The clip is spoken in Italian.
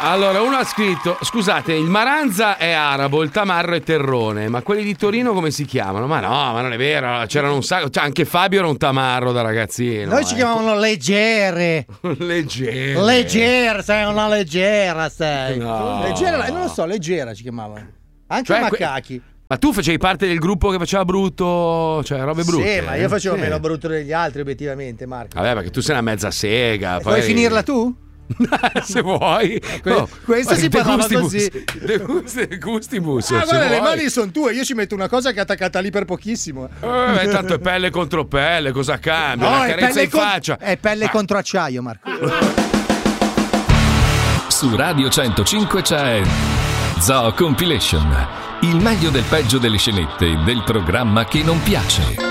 Allora, uno ha scritto: scusate, il Maranza è arabo, il tamarro è terrone, ma quelli di Torino come si chiamano? Ma no, ma non è vero, c'erano un sacco, cioè anche Fabio era un tamarro da ragazzino. Noi ci chiamavano leggere. Leggera, sei una leggera, sei. No. Leggera, non lo so, leggera ci chiamavano. Anche Cioè, macachi. Ma tu facevi parte del gruppo che faceva brutto, cioè robe brutte? Sì, ma io facevo meno brutto degli altri, obiettivamente, Marco. Vabbè, perché tu sei una mezza sega. Vuoi finirla tu? Se vuoi. Questo si parlava così. De gustibus. Guarda, le mani sono tue, io ci metto una cosa che è attaccata lì per pochissimo. Tanto è pelle contro pelle, cosa cambia? No, una carezza in faccia. È pelle contro acciaio, Marco. Su Radio 105 c'è Zoo Compilation, il meglio del peggio delle scenette del programma che non piace.